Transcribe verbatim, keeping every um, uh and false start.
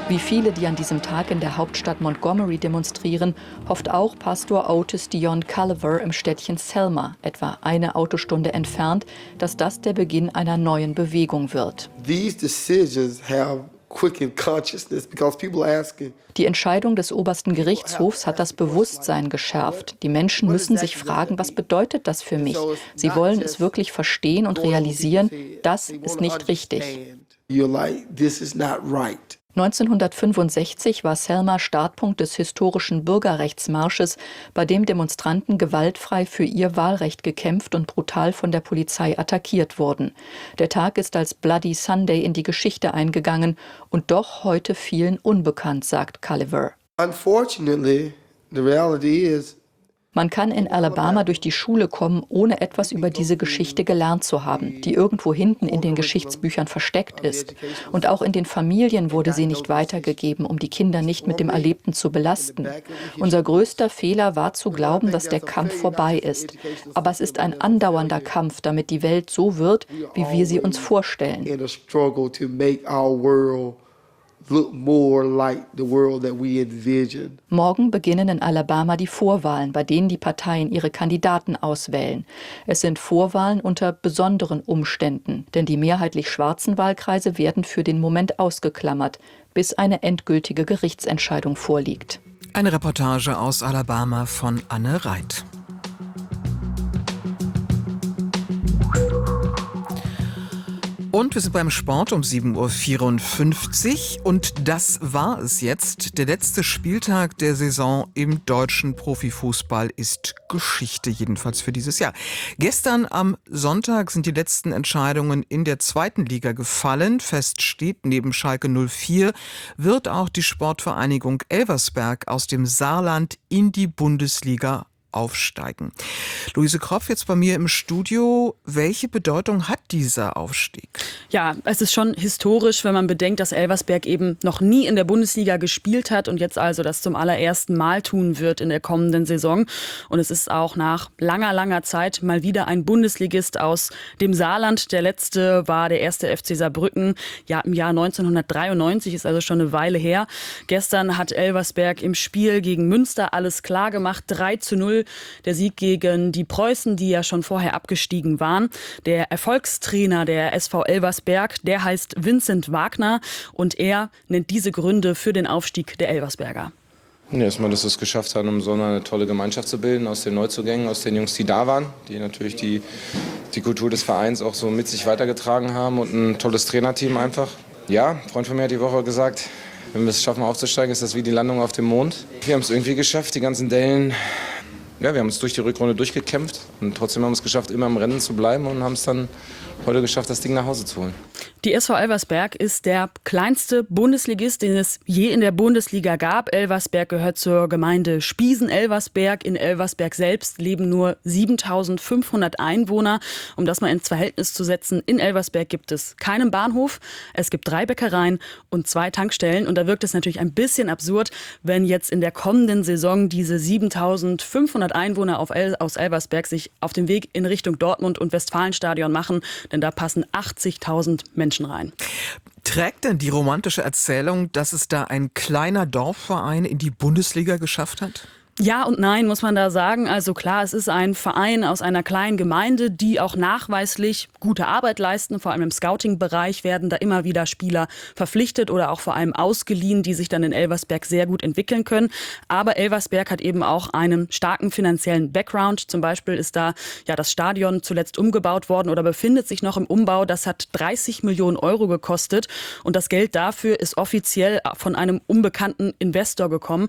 Wie viele, die an diesem Tag in der Hauptstadt Montgomery demonstrieren, hofft auch Pastor Otis Dion Culliver im Städtchen Selma, etwa eine Autostunde entfernt, dass das der Beginn einer neuen Bewegung wird. These decisions have quickened consciousness because people asking. Die Entscheidung des obersten Gerichtshofs hat das Bewusstsein geschärft. Die Menschen müssen sich fragen, was bedeutet das für mich? Sie wollen es wirklich verstehen und realisieren, das ist nicht richtig. You're like, this is not right. neunzehnhundertfünfundsechzig war Selma Startpunkt des historischen Bürgerrechtsmarsches, bei dem Demonstranten gewaltfrei für ihr Wahlrecht gekämpft und brutal von der Polizei attackiert wurden. Der Tag ist als Bloody Sunday in die Geschichte eingegangen und doch heute vielen unbekannt, sagt Culliver. Unfortunately, the reality is, man kann in Alabama durch die Schule kommen, ohne etwas über diese Geschichte gelernt zu haben, die irgendwo hinten in den Geschichtsbüchern versteckt ist. Und auch in den Familien wurde sie nicht weitergegeben, um die Kinder nicht mit dem Erlebten zu belasten. Unser größter Fehler war zu glauben, dass der Kampf vorbei ist. Aber es ist ein andauernder Kampf, damit die Welt so wird, wie wir sie uns vorstellen. in a struggle to make our world look more like the world that we envision. Morgen beginnen in Alabama die Vorwahlen, bei denen die Parteien ihre Kandidaten auswählen. Es sind Vorwahlen unter besonderen Umständen, denn die mehrheitlich schwarzen Wahlkreise werden für den Moment ausgeklammert, bis eine endgültige Gerichtsentscheidung vorliegt. Eine Reportage aus Alabama von Anne Reit. Und wir sind beim Sport um sieben Uhr vierundfünfzig und das war es jetzt. Der letzte Spieltag der Saison im deutschen Profifußball ist Geschichte, jedenfalls für dieses Jahr. Gestern am Sonntag sind die letzten Entscheidungen in der zweiten Liga gefallen. Fest steht, neben Schalke null vier wird auch die Sportvereinigung Elversberg aus dem Saarland in die Bundesliga aufsteigen. Luise Kropf jetzt bei mir im Studio. Welche Bedeutung hat dieser Aufstieg? Ja, es ist schon historisch, wenn man bedenkt, dass Elversberg eben noch nie in der Bundesliga gespielt hat und jetzt also das zum allerersten Mal tun wird in der kommenden Saison. Und es ist auch nach langer, langer Zeit mal wieder ein Bundesligist aus dem Saarland. Der letzte war der erste F C Saarbrücken, ja im Jahr neunzehnhundertdreiundneunzig, ist also schon eine Weile her. Gestern hat Elversberg im Spiel gegen Münster alles klar gemacht, drei zu null. Der Sieg gegen die Preußen, die ja schon vorher abgestiegen waren. Der Erfolgstrainer der S V Elversberg, der heißt Vincent Wagner und er nennt diese Gründe für den Aufstieg der Elversberger. Ja, erstmal, dass wir es geschafft haben, um so eine tolle Gemeinschaft zu bilden aus den Neuzugängen, aus den Jungs, die da waren, die natürlich die, die Kultur des Vereins auch so mit sich weitergetragen haben und ein tolles Trainerteam einfach. Ja, ein Freund von mir hat die Woche gesagt, wenn wir es schaffen aufzusteigen, ist das wie die Landung auf dem Mond. Wir haben es irgendwie geschafft, die ganzen Dellen. Ja, wir haben uns durch die Rückrunde durchgekämpft und trotzdem haben wir es geschafft, immer im Rennen zu bleiben und haben es dann heute geschafft, das Ding nach Hause zu holen. Die S V Elversberg ist der kleinste Bundesligist, den es je in der Bundesliga gab. Elversberg gehört zur Gemeinde Spiesen-Elversberg. In Elversberg selbst leben nur siebentausendfünfhundert Einwohner. Um das mal ins Verhältnis zu setzen, in Elversberg gibt es keinen Bahnhof, es gibt drei Bäckereien und zwei Tankstellen. Und da wirkt es natürlich ein bisschen absurd, wenn jetzt in der kommenden Saison diese siebentausendfünfhundert Einwohner auf El- aus Elversberg sich auf den Weg in Richtung Dortmund und Westfalenstadion machen, denn da passen achtzigtausend Menschen rein. Trägt denn die romantische Erzählung, dass es da ein kleiner Dorfverein in die Bundesliga geschafft hat? Ja und nein, muss man da sagen. Also klar, es ist ein Verein aus einer kleinen Gemeinde, die auch nachweislich gute Arbeit leisten. Vor allem im Scouting-Bereich werden da immer wieder Spieler verpflichtet oder auch vor allem ausgeliehen, die sich dann in Elversberg sehr gut entwickeln können. Aber Elversberg hat eben auch einen starken finanziellen Background. Zum Beispiel ist da ja das Stadion zuletzt umgebaut worden oder befindet sich noch im Umbau. Das hat dreißig Millionen Euro gekostet. Und das Geld dafür ist offiziell von einem unbekannten Investor gekommen.